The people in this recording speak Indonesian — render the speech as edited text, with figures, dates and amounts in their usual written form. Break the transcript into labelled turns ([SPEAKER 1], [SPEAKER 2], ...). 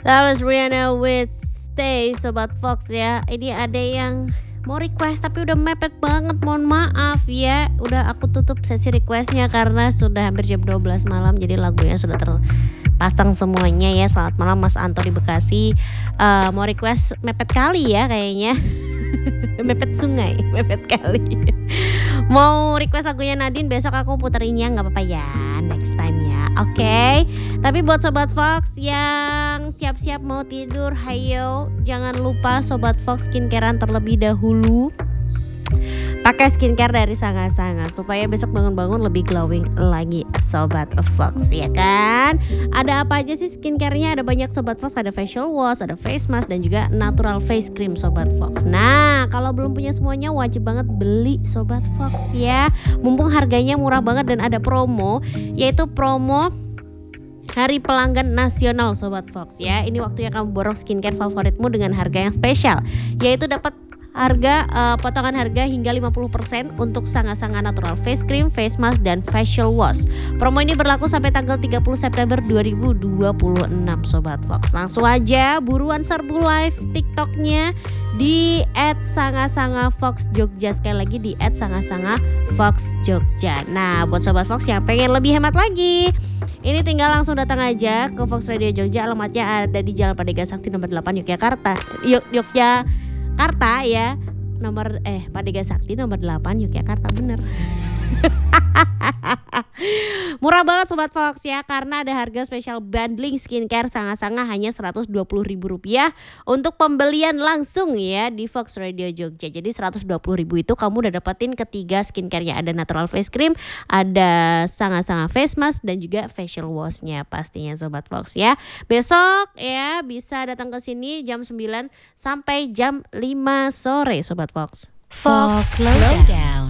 [SPEAKER 1] That was Rihanna with Stay, Sobat Fox ya. Ini ada yang mau request tapi udah mepet banget, mohon maaf ya. Udah aku tutup sesi requestnya karena sudah hampir jam 12 malam. Jadi lagunya sudah terpasang semuanya ya. Selamat malam Mas Anto di Bekasi. Mau request mepet kali ya kayaknya. Mepet sungai, mepet kali. Mau request lagunya Nadine, besok aku puterinnya, gak apa-apa ya, next time ya. Oke. Tapi buat Sobat Fox yang siap-siap mau tidur, hayo jangan lupa Sobat Fox skincarean terlebih dahulu. Pakai skincare dari Sanga-Sanga supaya besok bangun-bangun lebih glowing lagi Sobat Fox ya kan. Ada apa aja sih skincarenya? Ada banyak Sobat Fox, ada facial wash, ada face mask dan juga natural face cream Sobat Fox. Nah kalau belum punya semuanya wajib banget beli Sobat Fox ya. Mumpung harganya murah banget dan ada promo, yaitu promo Hari Pelanggan Nasional Sobat Fox ya. Ini waktunya kamu borong skincare favoritmu dengan harga yang spesial, yaitu dapat harga potongan harga hingga 50% untuk Sanga-Sanga Natural Face Cream, Face Mask, dan Facial Wash. Promo ini berlaku sampai tanggal 30 September 2026 Sobat Fox. Langsung aja buruan serbu live TikToknya di @sanga-sanga-fox-jogja. Sekali lagi di @sanga-sanga-fox-jogja. Nah buat Sobat Fox yang pengen lebih hemat lagi, ini tinggal langsung datang aja ke Fox Radio Jogja. Alamatnya ada di Jalan Padega Sakti nomor 8 Yogyakarta ya. Padega Sakti nomor 8 Yogyakarta, bener. Murah banget Sobat Fox ya, karena ada harga spesial bundling skincare Sanga-Sanga hanya Rp120.000 untuk pembelian langsung ya di Fox Radio Jogja. Jadi Rp120.000 itu kamu udah dapetin ketiga skincarenya, ada natural face cream, ada Sanga-Sanga face mask dan juga facial washnya pastinya Sobat Fox ya. Besok ya bisa datang ke sini jam 9 sampai jam 5 sore Sobat Fox.
[SPEAKER 2] Fox Slowdown.